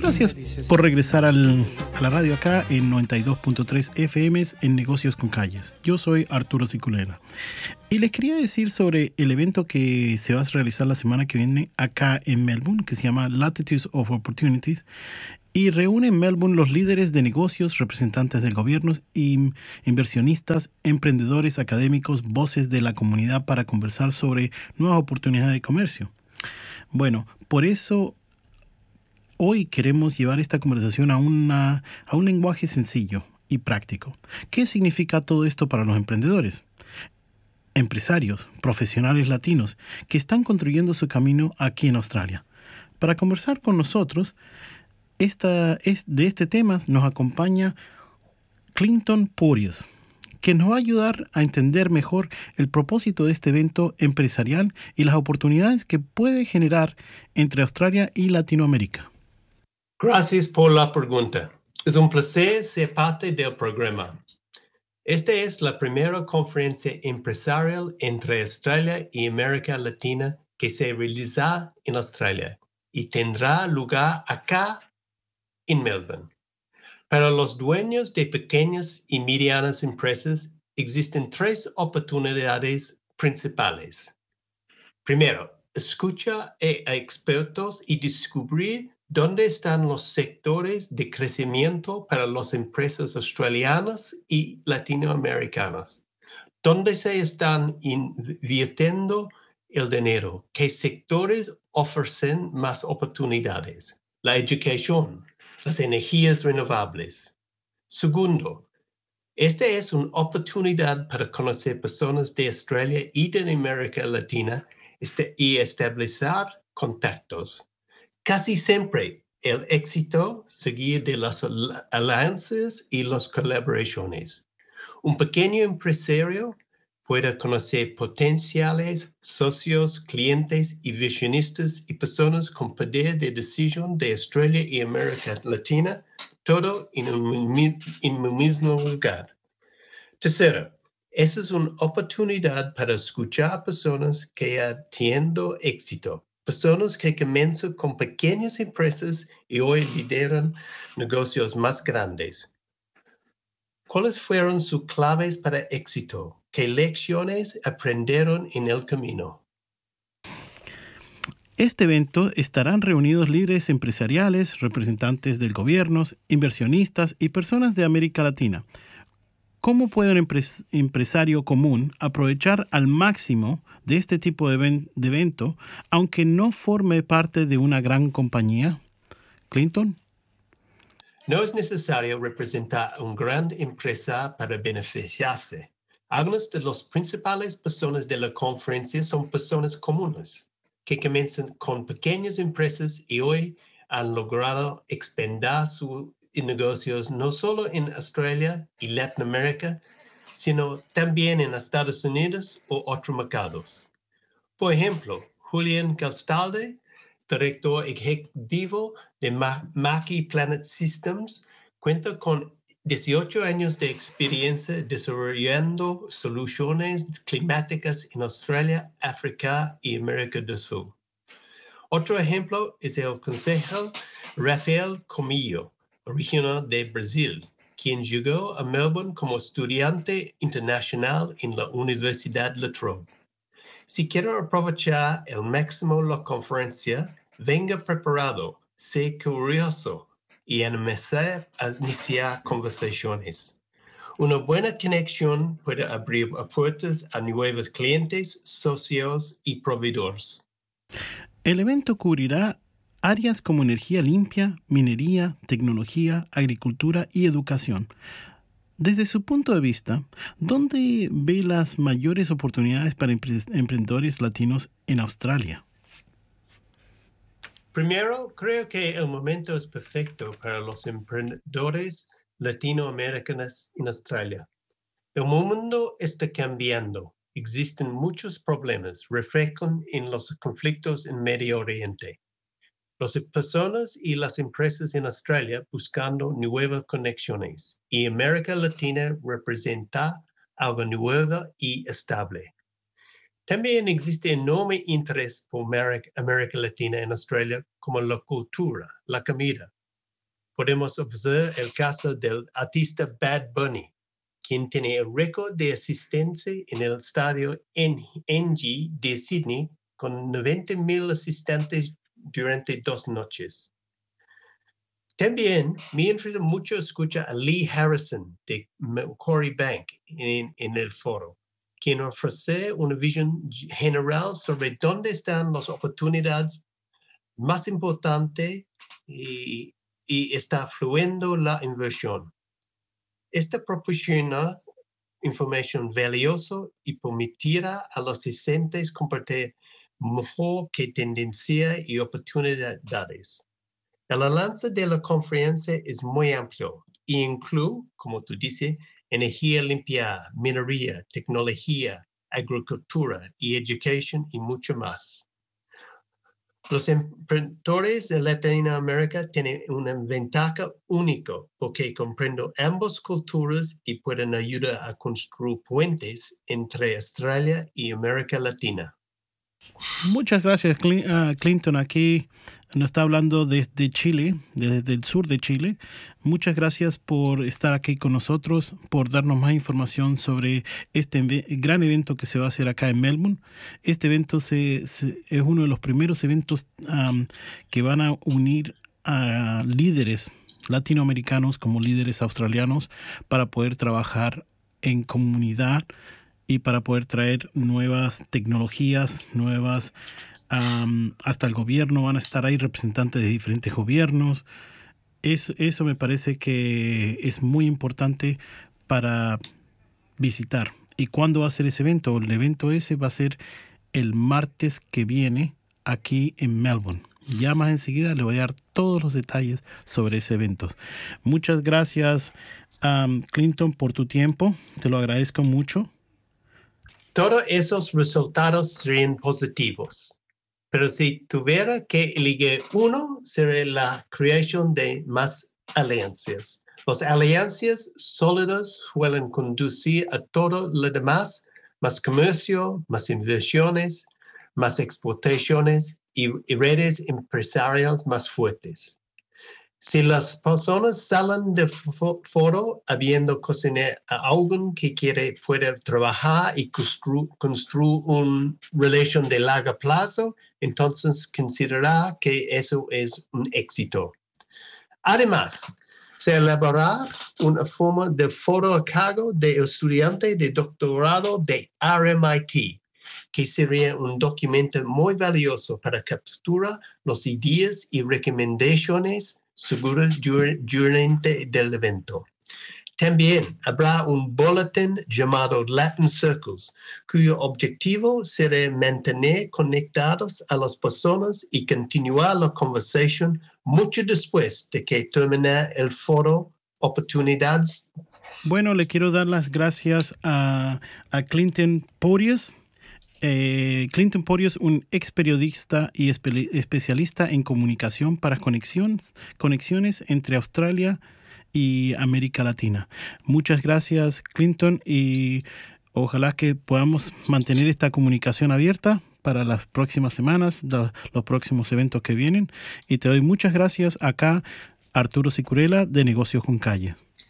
Gracias por regresar a la radio acá en 92.3 FM en Negocios con Calles. Yo soy Arturo Siculera. Y les quería decir sobre el evento que se va a realizar la semana que viene acá en Melbourne, que se llama Latitudes of Opportunities, y reúne en Melbourne los líderes de negocios, representantes del gobierno y inversionistas, emprendedores, académicos, voces de la comunidad para conversar sobre nuevas oportunidades de comercio. Bueno, por eso hoy queremos llevar esta conversación a un lenguaje sencillo y práctico. ¿Qué significa todo esto para los emprendedores? Empresarios, profesionales latinos que están construyendo su camino aquí en Australia. Para conversar con nosotros de este tema nos acompaña Clinton Porteous, que nos va a ayudar a entender mejor el propósito de este evento empresarial y las oportunidades que puede generar entre Australia y Latinoamérica. Gracias por la pregunta. Es un placer ser parte del programa. Esta es la primera conferencia empresarial entre Australia y América Latina que se realiza en Australia y tendrá lugar acá en Melbourne. Para los dueños de pequeñas y medianas empresas existen 3 oportunidades principales. Primero, escucha a expertos y descubrir dónde están los sectores de crecimiento para las empresas australianas y latinoamericanas. ¿Dónde se están invirtiendo el dinero? ¿Qué sectores ofrecen más oportunidades? La educación, las energías renovables. Segundo, esta es una oportunidad para conocer personas de Australia y de América Latina y establecer contactos. Casi siempre el éxito sigue de las alianzas y las colaboraciones. Un pequeño empresario puede conocer potenciales socios, clientes y visionistas y personas con poder de decisión de Australia y América Latina, todo en un mismo lugar. Tercero, esa es una oportunidad para escuchar a personas que han tenido éxito, personas que comienzan con pequeñas empresas y hoy lideran negocios más grandes. ¿Cuáles fueron sus claves para éxito? ¿Qué lecciones aprendieron en el camino? Este evento estarán reunidos líderes empresariales, representantes del gobierno, inversionistas y personas de América Latina. ¿Cómo puede un empresario común aprovechar al máximo de este tipo de evento, aunque no forme parte de una gran compañía? Clinton. No es necesario representar a una gran empresa para beneficiarse. Algunas de las principales personas de la conferencia son personas comunes que comienzan con pequeñas empresas y hoy han logrado expandir sus negocios no solo en Australia y Latinoamérica, sino también en Estados Unidos o otros mercados. Por ejemplo, Julián Castalde, director ejecutivo de Mackie Planet Systems, cuenta con 18 años de experiencia desarrollando soluciones climáticas en Australia, África y América del Sur. Otro ejemplo es el consejero Rafael Comillo, original de Brasil, quien llegó a Melbourne como estudiante internacional en la Universidad La Trobe. Si quiere aprovechar al máximo la conferencia, venga preparado, sea curioso y anímese a iniciar conversaciones. Una buena conexión puede abrir puertas a nuevos clientes, socios y proveedores. El evento cubrirá áreas como energía limpia, minería, tecnología, agricultura y educación. Desde su punto de vista, ¿dónde ve las mayores oportunidades para emprendedores latinos en Australia? Primero, creo que el momento es perfecto para los emprendedores latinoamericanos en Australia. El mundo está cambiando. Existen muchos problemas, reflejan en los conflictos en Medio Oriente. Las personas y las empresas en Australia buscando nuevas conexiones y América Latina representa algo nuevo y estable. También existe enorme interés por América Latina en Australia como la cultura, la comida, podemos observar el caso del artista Bad Bunny, quien tiene el récord de asistencia en el estadio NG de Sydney con 90,000 asistentes durante 2 noches. También me interesa mucho escuchar a Lee Harrison de Macquarie Bank en el foro, quien ofrece una visión general sobre dónde están las oportunidades más importantes y está fluyendo la inversión. Esta proporciona información valiosa y permitirá a los asistentes compartir mejor qué tendencia y oportunidades. El alcance de la conferencia es muy amplio e incluye, como tú dices, energía limpia, minería, tecnología, agricultura y educación y mucho más. Los emprendedores de Latinoamérica tienen una ventaja única porque comprenden ambas culturas y pueden ayudar a construir puentes entre Australia y América Latina. Muchas gracias, Clinton. Aquí nos está hablando desde Chile, desde el sur de Chile. Muchas gracias por estar aquí con nosotros, por darnos más información sobre este gran evento que se va a hacer acá en Melbourne. Este evento es uno de los primeros eventos que van a unir a líderes latinoamericanos como líderes australianos para poder trabajar en comunidad y para poder traer nuevas tecnologías, nuevas, hasta el gobierno van a estar ahí, representantes de diferentes gobiernos. Eso me parece que es muy importante para visitar. ¿Y cuándo va a ser ese evento? El evento ese va a ser el martes que viene aquí en Melbourne. Ya más enseguida le voy a dar todos los detalles sobre ese evento. Muchas gracias, Clinton, por tu tiempo. Te lo agradezco mucho. Todos esos resultados serían positivos, pero si tuviera que elegir uno, sería la creación de más alianzas. Las alianzas sólidas suelen conducir a todo lo demás, más comercio, más inversiones, más exportaciones y redes empresariales más fuertes. Si las personas salen del foro habiendo cocinado a alguien que puede trabajar y construir una relación de largo plazo, entonces considerará que eso es un éxito. Además, se elaborará una forma de foro a cargo de estudiantes de doctorado de RMIT, que sería un documento muy valioso para capturar las ideas y recomendaciones seguras durante el evento. También habrá un boletín llamado Latin Circles, cuyo objetivo será mantener conectados a las personas y continuar la conversación mucho después de que termine el foro Oportunidades. Bueno, le quiero dar las gracias a Clinton Porteous. Clinton Porteous, un ex periodista y especialista en comunicación para conexiones entre Australia y América Latina. Muchas gracias, Clinton, y ojalá que podamos mantener esta comunicación abierta para las próximas semanas, los próximos eventos que vienen. Y te doy muchas gracias acá, Arturo Sicurella, de Negocios con Calle.